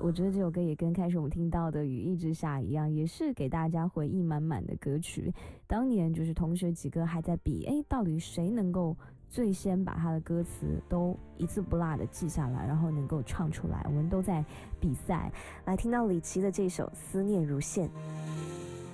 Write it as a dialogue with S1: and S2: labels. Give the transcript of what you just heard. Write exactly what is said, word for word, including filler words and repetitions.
S1: 我觉得这首歌也跟开始我们听到的《雨一直下》一样，也是给大家回忆满满的歌曲。当年就是同学几个还在比，哎，到底谁能够最先把他的歌词都一字不落的记下来，然后能够唱出来，我们都在比赛。
S2: 来听到李琦的这首《思念如线》。